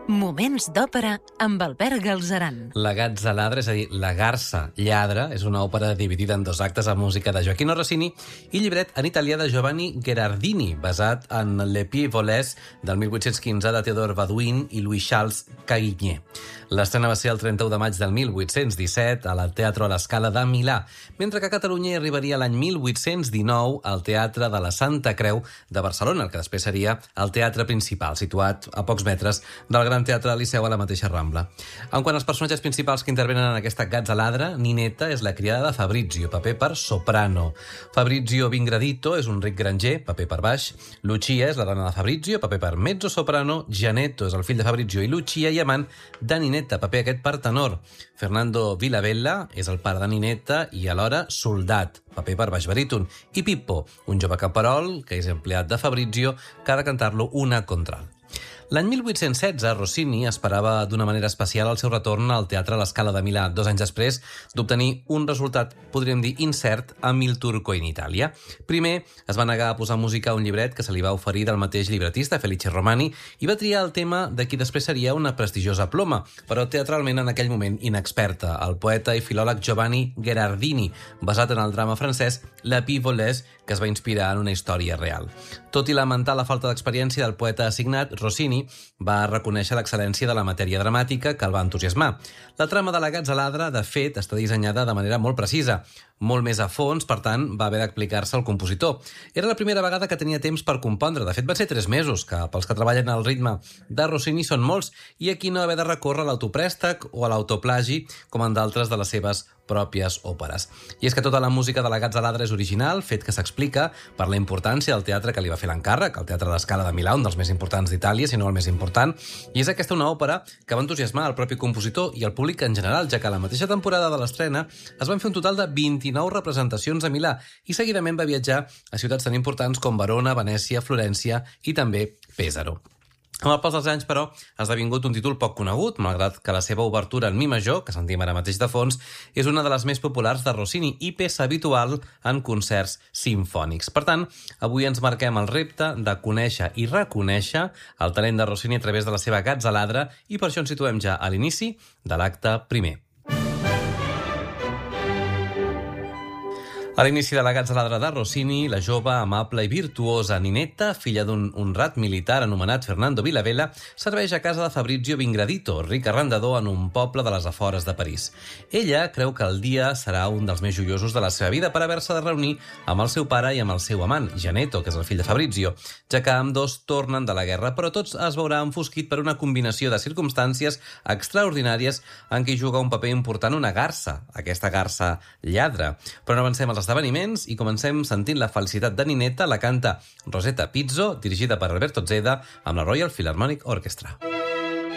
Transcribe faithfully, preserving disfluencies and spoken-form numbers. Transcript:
Moments d'òpera amb Albert Galzeran. La Gazzaladra, és a dir, La garça lladra, és una òpera dividida en dos actes amb música de Gioacchino Rossini i llibret en italià de Giovanni Gherardini, basat en Le Pied Volés del mil vuit-cents quinze de Théodore Baudouin i Louis-Charles Cagigné. L'estrena va ser el trenta-u de maig del mil vuit-cents disset al Teatro La Scala de Milà, mentre que a Catalunya hi arribaria l'any mil vuit-cents dinou al Teatre de la Santa Creu de Barcelona, el que després seria el teatre principal, situat a pocs metres del Gran Teatre del Liceu a la mateixa Rambla. En quant als personatges principals que intervenen en aquesta Gazzaladra, Ninetta és la criada de Fabrizio, paper per soprano. Fabrizio Vingradito és un ric granger, paper per baix. Lucia és la dona de Fabrizio, paper per mezzo-soprano. Gianetto és el fill de Fabrizio i Lucia i amant de Ninetta, paper aquest per tenor. Fernando Villavella és el pare de Ninetta i alhora soldat, paper per baix baríton. I Pippo, un jove camperol que és empleat de Fabrizio, que ha de cantar-lo una contralt. L'any mil vuit-cents setze, Rossini esperava d'una manera especial el seu retorn al Teatre a la Scala de Milà, dos anys després d'obtenir un resultat, podríem dir, incert amb Il Turco in Italia. Primer, es va negar a posar música a un llibret que se li va oferir del mateix llibretista, Felice Romani, i va triar el tema de qui després seria una prestigiosa ploma, però teatralment en aquell moment inexperta, el poeta i filòleg Giovanni Gherardini, basat en el drama francès La Pied Volés, que es va inspirar en una història real. Tot i lamentar la falta d'experiència del poeta assignat, Rossini va reconèixer l'excel·lència de la matèria dramàtica que el va entusiasmar. La trama de la Gazzaladra, de fet, està dissenyada de manera molt precisa, molt més a fons, per tant, va haver d'explicar-se al compositor. Era la primera vegada que tenia temps per compondre. De fet, van ser tres mesos, que pels que treballen al ritme de Rossini són molts, i aquí no va haver de recórrer a l'autoprèstec o a l'autoplagi, com en d'altres de les seves pròpies òperes. I és que tota la música de la Gazzaladra és original, fet que s'explica per la importància del teatre que li va fer l'encàrrec, el Teatre de la Scala de Milà, un dels més importants d'Itàlia, si no el més important, i és aquesta una òpera que va entusiasmar el propi compositor i el públic en general, ja que la mateixa temporada de l'estrena es van fer un total de vint-i-nou representacions a Milà i seguidament va viatjar a ciutats tan importants com Verona, Venècia, Florència i també Pèsaro. Amb el pas dels anys, però, ha esdevingut un títol poc conegut, malgrat que la seva obertura en mi major, que sentim ara mateix de fons, és una de les més populars de Rossini i peça habitual en concerts simfònics. Per tant, avui ens marquem el repte de conèixer i reconèixer el talent de Rossini a través de la seva Gazzaladra i per això ens situem ja a l'inici de l'acte primer. A l'inici de la Gazzaladra de Rossini, la jove, amable i virtuosa Ninetta, filla d'un honrat militar anomenat Fernando Villavella, serveix a casa de Fabrizio Vingradito, ric arrendador en un poble de les afores de París. Ella creu que el dia serà un dels més joiosos de la seva vida per haver-se de reunir amb el seu pare i amb el seu amant, Gianetto, que és el fill de Fabrizio, ja que ambdós tornen de la guerra, però tots es veurà enfosquit per una combinació de circumstàncies extraordinàries en què hi juga un paper important una garça, aquesta garça lladra. Però no avancem als esdeveniments i comencem sentint la felicitat de Ninetta, la canta Rosetta Pizzo, dirigida per Alberto Zeda, amb la Royal Philharmonic Orchestra.